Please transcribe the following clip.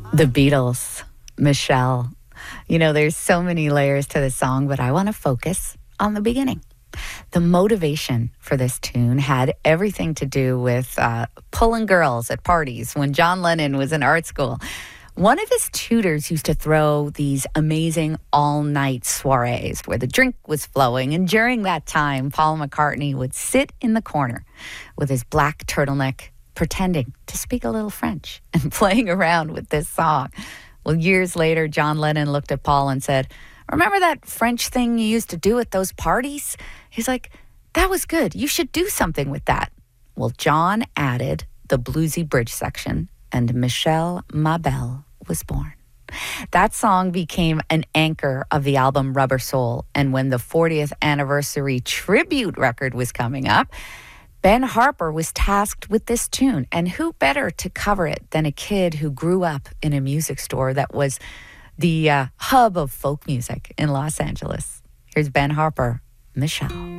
The Beatles, Michelle. You know, there's so many layers to this song, but I want to focus on the beginning. The motivation for this tune had everything to do with pulling girls at parties when John Lennon was in art school. One of his tutors used to throw these amazing all-night soirees where the drink was flowing, and during that time, Paul McCartney would sit in the corner with his black turtleneck, pretending to speak a little French and playing around with this song. Well, years later, John Lennon looked at Paul and said, "Remember that French thing you used to do at those parties?" He's like, "That was good. You should do something with that." Well, John added the bluesy bridge section, and Michelle, Ma Belle was born. That song became an anchor of the album Rubber Soul, and when the 40th anniversary tribute record was coming up, Ben Harper was tasked with this tune, and who better to cover it than a kid who grew up in a music store that was the hub of folk music in Los Angeles. Here's Ben Harper, Michelle.